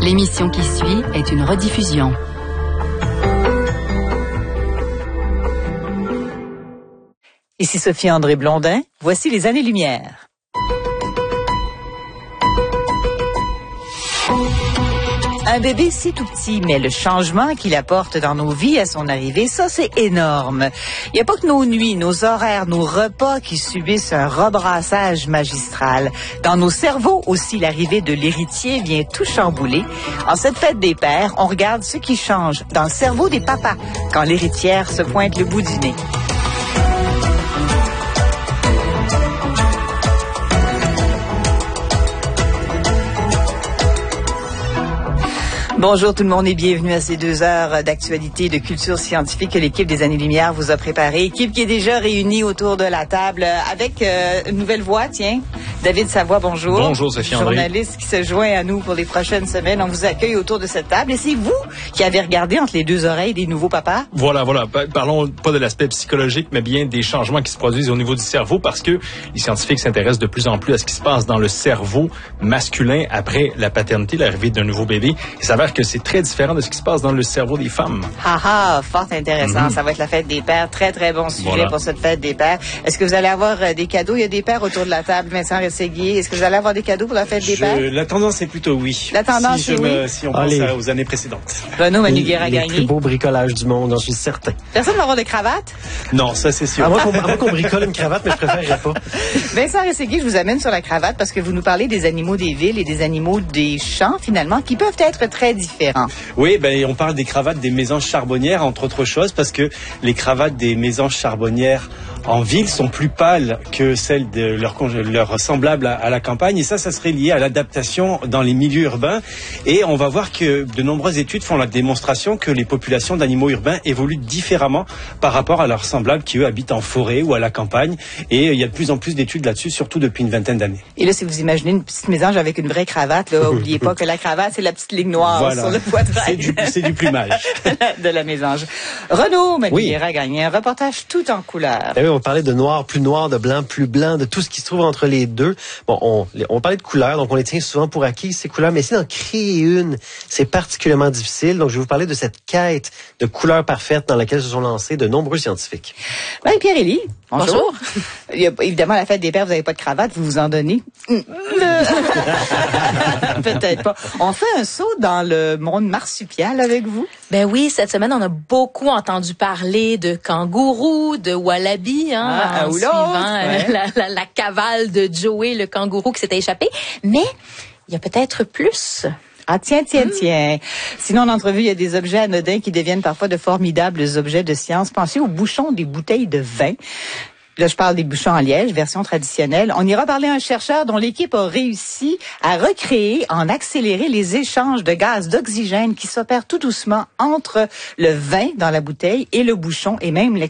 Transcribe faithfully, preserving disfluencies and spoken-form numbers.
L'émission qui suit est une rediffusion. Ici Sophie-André Blondin, voici les années-lumière. Un bébé, c'est tout petit, mais le changement qu'il apporte dans nos vies à son arrivée, ça, c'est énorme. Il n'y a pas que nos nuits, nos horaires, nos repas qui subissent un rebrassage magistral. Dans nos cerveaux aussi, l'arrivée de l'héritier vient tout chambouler. En cette fête des pères, on regarde ce qui change dans le cerveau des papas quand l'héritière se pointe le bout du nez. Bonjour tout le monde et bienvenue à ces deux heures d'actualité de culture scientifique que l'équipe des Années-Lumière vous a préparé. Équipe qui est déjà réunie autour de la table avec euh, une nouvelle voix, tiens. David Savoie, bonjour. Bonjour Sophie-André. Journaliste qui se joint à nous pour les prochaines semaines. On vous accueille autour de cette table et c'est vous qui avez regardé entre les deux oreilles des nouveaux papas. Voilà, voilà. Parlons pas de l'aspect psychologique, mais bien des changements qui se produisent au niveau du cerveau parce que les scientifiques s'intéressent de plus en plus à ce qui se passe dans le cerveau masculin après la paternité, l'arrivée d'un nouveau bébé. Il s'avère que c'est très différent de ce qui se passe dans le cerveau des femmes. Ah ah, fort intéressant. Mm-hmm. Ça va être la fête des pères. Très, très bon sujet voilà. pour cette fête des pères. Est-ce que vous allez avoir euh, des cadeaux? Il y a des pères autour de la table. Vincent Rességuier, est-ce que vous allez avoir des cadeaux pour la fête des Je, pères? La tendance est plutôt oui. La tendance si est oui. Me, si on pense à, aux années précédentes. Renaud Manu-Guérin-Gagné. Les plus beaux bricolages du monde, j'en suis certain. Personne va avoir de cravate? Non, ça c'est sûr. À moins qu'on, à moins qu'on bricole une cravate, mais je préférerais pas. Vincent Rességuier, je vous amène sur la cravate parce que vous nous parlez des animaux des villes et des animaux des champs, finalement, qui peuvent être très différents. Oui, ben, on parle des cravates des mésanges charbonnières, entre autres choses, parce que les cravates des mésanges charbonnières en ville sont plus pâles que celles de leurs leur semblables à, à la campagne. Et ça, ça serait lié à l'adaptation dans les milieux urbains. Et on va voir que de nombreuses études font la démonstration que les populations d'animaux urbains évoluent différemment par rapport à leurs semblables qui, eux, habitent en forêt ou à la campagne. Et il y a de plus en plus d'études là-dessus, surtout depuis une vingtaine d'années. Et là, si vous imaginez une petite mésange avec une vraie cravate, là, oubliez pas que la cravate, c'est la petite ligne noire voilà. sur le poitrail. C'est du, c'est du plumage. de la mésange. Renaud Manu-Guérin-Gagné, oui. un reportage tout en couleur. Eh oui, on parlait de noir plus noir, de blanc plus blanc, de tout ce qui se trouve entre les deux. Bon, on, on parlait de couleurs, donc on les tient souvent pour acquis, ces couleurs, mais essayer d'en créer une, c'est particulièrement difficile. Donc, je vais vous parler de cette quête de couleurs parfaites dans laquelle se sont lancés de nombreux scientifiques. Marie-Pierre Élie, bonjour. bonjour. Il y a, évidemment, à la fête des pères, vous n'avez pas de cravate, vous vous en donnez. Peut-être pas. On fait un saut dans le monde marsupial avec vous? Ben oui, cette semaine, on a beaucoup entendu parler de kangourous, de wallabies, hein, ah, en ou suivant ouais. euh, la, la, la cavale de Joey, le kangourou qui s'était échappé. Mais il y a peut-être plus. Ah tiens, tiens, mmh. tiens. Sinon, en entrevue, il y a des objets anodins qui deviennent parfois de formidables objets de science. Pensez aux bouchons des bouteilles de vin. Là, je parle des bouchons en liège, version traditionnelle. On ira parler à un chercheur dont l'équipe a réussi à recréer, en accélérer les échanges de gaz d'oxygène qui s'opèrent tout doucement entre le vin dans la bouteille et le bouchon et même